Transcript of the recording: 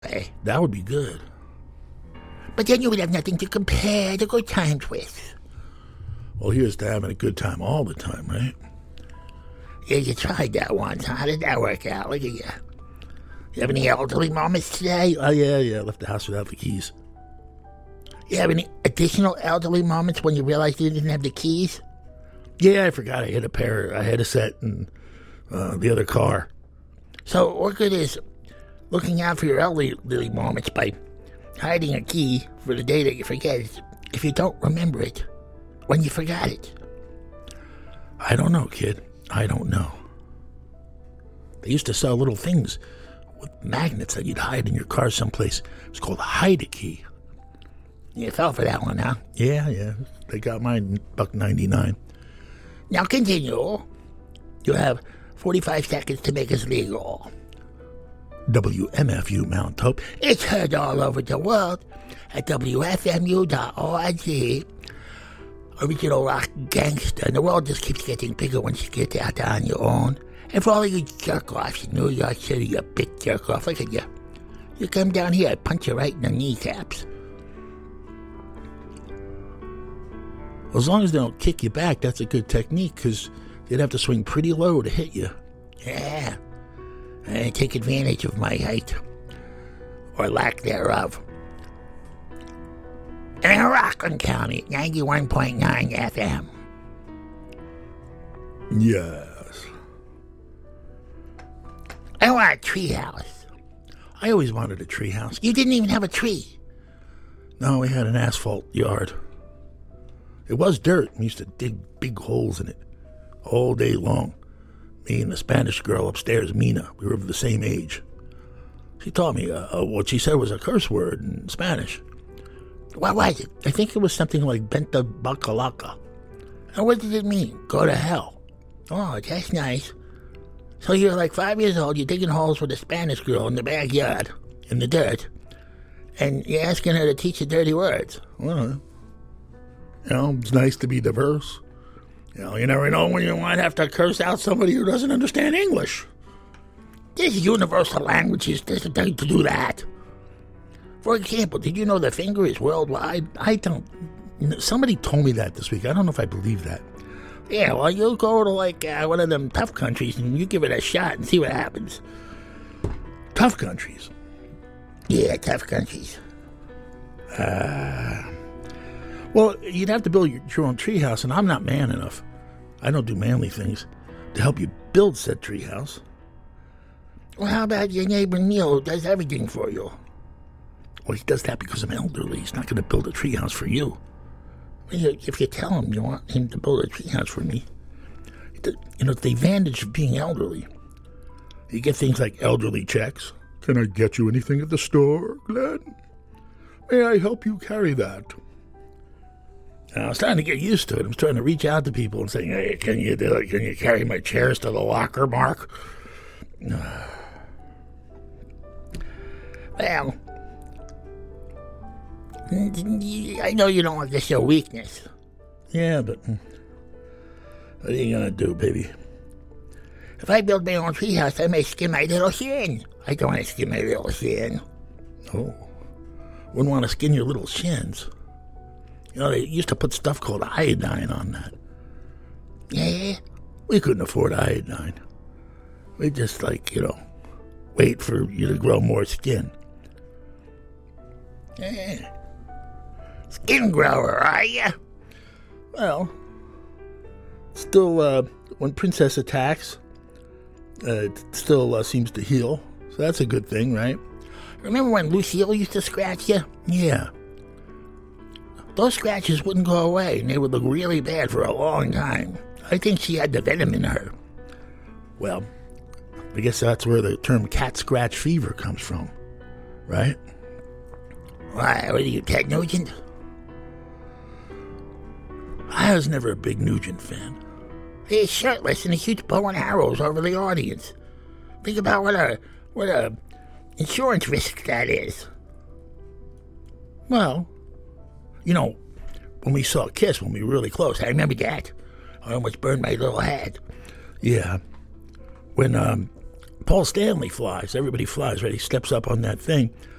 Okay, that would be good. But then you would have nothing to compare the good times with. Well, here's to having a good time all the time, right? Yeah, you tried that once. How did that work out? Look at you. You have any elderly moments today? Oh, yeah. I left the house without the keys. You have any additional elderly moments when you realized you didn't have the keys? Yeah, I forgot I had a set in the other car. So what good is looking out for your elderly moments by hiding a key for the day that you forget it if you don't remember it when you forgot it? I don't know, kid. I don't know. They used to sell little things with magnets that you'd hide in your car someplace. It's called a hide-a-key. You fell for that one, huh? Yeah. They got mine $1.99. Now continue. You have 45 seconds to make us legal. WMFU Mount Hope. It's heard all over the world at WFMU.org. Original rock gangster. And the world just keeps getting bigger once you get out there on your own. And for all of you jerk-offs in New York City, you big jerk-off, look at you. You come down here, I punch you right in the kneecaps. As long as they don't kick you back, that's a good technique, because they'd have to swing pretty low to hit you. Yeah. I take advantage of my height. Or lack thereof. In Rockland County, 91.9 FM. Yes. I want a treehouse. I always wanted a treehouse. You didn't even have a tree. No, we had an asphalt yard. It was dirt. We used to dig big holes in it all day long. Me and the Spanish girl upstairs, Mina, we were of the same age. She taught me what she said was a curse word in Spanish. What was it? I think it was something like Benta Bacalaca. And what did it mean? Go to hell. Oh, that's nice. So you're like 5 years old, you're digging holes with a Spanish girl in the backyard, in the dirt, and you're asking her to teach you dirty words. Well, it's nice to be diverse. You never know when you might have to curse out somebody who doesn't understand English. There's universal languages. There's a thing to do that. For example, did you know the finger is worldwide? I don't. Somebody told me that this week. I don't know if I believe that. Yeah, well, you'll go to, one of them tough countries and you give it a shot and see what happens. Tough countries? Yeah, tough countries. Well, you'd have to build your own treehouse, and I'm not man enough. I don't do manly things to help you build said treehouse. Well, how about your neighbor Neil, who does everything for you? Well, he does that because I'm elderly. He's not going to build a treehouse for you. If you tell him you want him to build a treehouse for me, the advantage of being elderly. You get things like elderly checks. Can I get you anything at the store, Glenn? May I help you carry that? I was trying to get used to it. I was trying to reach out to people and say, hey, can you do it? Can you carry my chairs to the locker, Mark? Well, I know you don't want to show weakness. Yeah, but what are you going to do, baby? If I build my own treehouse, I may skin my little shin. I don't want to skin my little shin. Oh, wouldn't want to skin your little shins. They used to put stuff called iodine on that. Yeah? We couldn't afford iodine. We just, wait for you to grow more skin. Yeah. Skin grower, are you? Well, still, when Princess attacks, it still seems to heal. So that's a good thing, right? Remember when Lucille used to scratch you? Yeah. Those scratches wouldn't go away, and they would look really bad for a long time. I think she had the venom in her. Well, I guess that's where the term cat scratch fever comes from, right? Why, what are you, Ted Nugent? I was never a big Nugent fan. He's shirtless and he shoots bow and arrows over the audience. Think about what a insurance risk that is. Well, when we saw Kiss, when we were really close, I remember that. I almost burned my little head. Yeah. When Paul Stanley flies, everybody flies, right? He steps up on that thing.